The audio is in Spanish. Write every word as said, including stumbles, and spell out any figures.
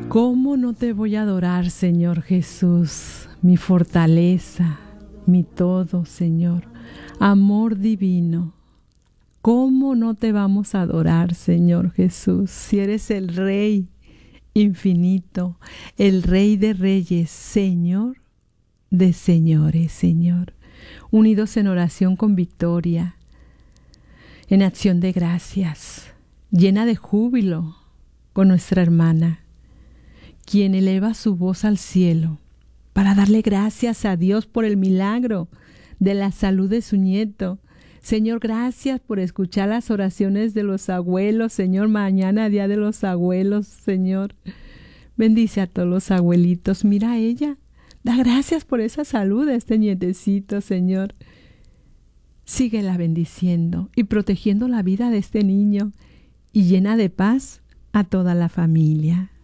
¿Cómo no te voy a adorar, Señor Jesús? Mi fortaleza, mi todo, Señor. Amor divino. ¿Cómo no te vamos a adorar, Señor Jesús? Si eres el Rey infinito, el Rey de reyes, Señor de señores, Señor. Unidos en oración con victoria, en acción de gracias, llena de júbilo con nuestra hermana, quien eleva su voz al cielo para darle gracias a Dios por el milagro de la salud de su nieto. Señor, gracias por escuchar las oraciones de los abuelos. Señor, mañana día de los abuelos, Señor. Bendice a todos los abuelitos. Mira a ella. Da gracias por esa salud de este nietecito, Señor. Síguela bendiciendo y protegiendo la vida de este niño y llena de paz a toda la familia.